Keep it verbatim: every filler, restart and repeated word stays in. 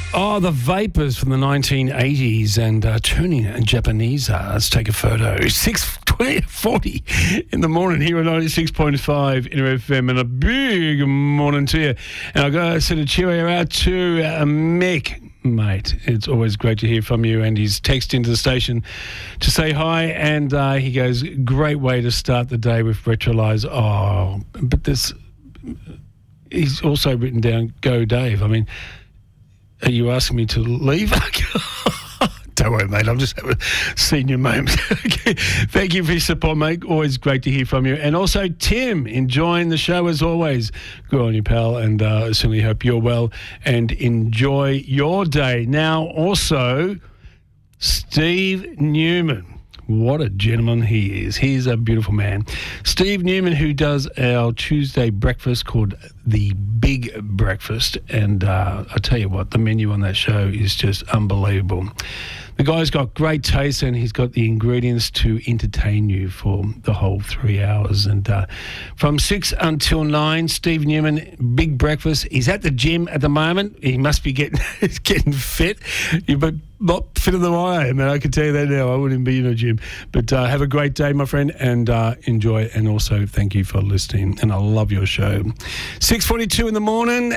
Oh, the Vapors from the nineteen eighties and uh, turning Japanese. Uh, let's take a photo. six forty in the morning here on ninety-six point five Inter F M, and a big morning to you. And I've got to send a cheerio out to uh, Mick. Mate, it's always great to hear from you. And he's texted into the station to say hi, and uh, he goes, great way to start the day with Retrolyze. Oh, but this, he's also written down, go Dave. I mean, are you asking me to leave? Don't worry, mate. I'm just having a senior moment. Okay. Thank you for your support, mate. Always great to hear from you. And also, Tim, enjoying the show as always. Good on you, pal. And uh, I certainly hope you're well and enjoy your day. Now, also, Steve Newman. What a gentleman he is. He's a beautiful man. Steve Newman, who does our Tuesday breakfast called The Big Breakfast. And uh, I tell you what, the menu on that show is just unbelievable. The guy's got great taste, and he's got the ingredients to entertain you for the whole three hours. And uh, from six until nine, Steve Newman, Big Breakfast. He's at the gym at the moment. He must be getting getting fit. But not fitter than I am, and I can tell you that now. I wouldn't be in a gym. But uh, have a great day, my friend, and uh, enjoy. And also, thank you for listening. And I love your show. six forty-two in the morning,